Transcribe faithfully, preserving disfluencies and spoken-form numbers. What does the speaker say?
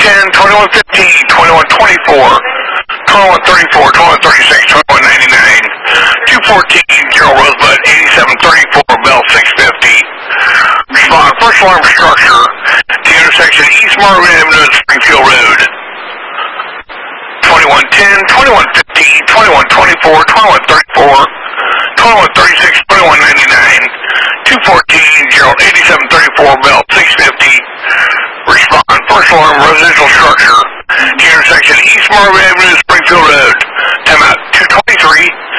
ten, twenty-one fifteen, twenty-one twenty-four, twenty-one thirty-four, twenty-one thirty-six, twenty-one ninety-nine, two fourteen, Gerald Rosebud, eighty-seven thirty-four, Bell six fifty. Respond, first alarm structure, to intersection East Marvin Avenue and Springfield Road. twenty-one ten, twenty-one fifteen, twenty-one twenty-four, twenty-one thirty-four, twenty-one thirty-six, twenty-one ninety-nine, two fourteen, Gerald, eighty-seven thirty-four, Bell six fifty. Respond, first alarm residential structure, to intersection East Marvin Avenue and Springfield Road. Time out two twenty-three.